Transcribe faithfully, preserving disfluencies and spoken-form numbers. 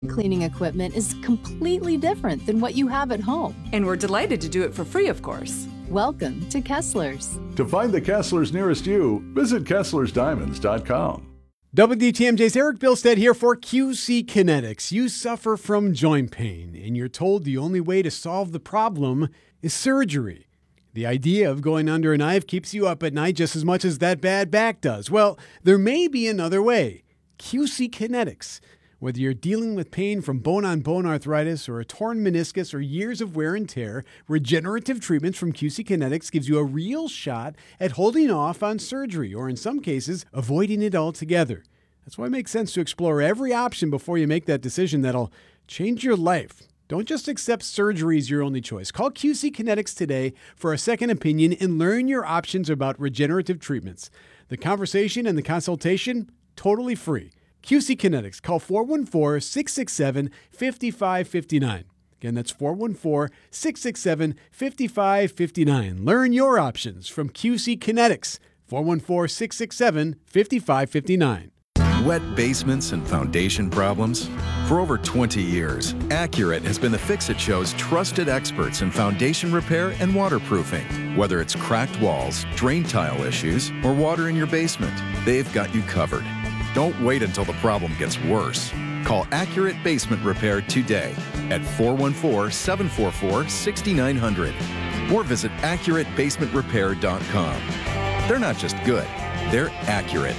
Cleaning equipment is completely different than what you have at home. And we're delighted to do it for free, of course. Welcome to Kessler's. To find the Kesslers nearest you, visit Kessler's Diamonds dot com. W D T M J's Eric Bilstead here for Q C Kinetics. You suffer from joint pain, and you're told the only way to solve the problem is surgery. The idea of going under a knife keeps you up at night just as much as that bad back does. Well, there may be another way. Q C Kinetics. Whether you're dealing with pain from bone-on-bone arthritis or a torn meniscus or years of wear and tear, regenerative treatments from Q C Kinetics gives you a real shot at holding off on surgery, or in some cases, avoiding it altogether. That's why it makes sense to explore every option before you make that decision that'll change your life. Don't just accept surgery as your only choice. Call Q C Kinetics today for a second opinion and learn your options about regenerative treatments. The conversation and the consultation, totally free. Q C Kinetics. Call four one four, six six seven, five five five nine. Again, that's four one four, six six seven, five five five nine. Learn your options from Q C Kinetics. four one four, six six seven, five five five nine. Wet basements and foundation problems? For over twenty years, Accurate has been the Fix-It Show's trusted experts in foundation repair and waterproofing. Whether it's cracked walls, drain tile issues, or water in your basement, they've got you covered. Don't wait until the problem gets worse. Call Accurate Basement Repair today at four one four, seven four four, six nine zero zero or visit accurate basement repair dot com. They're not just good, they're accurate.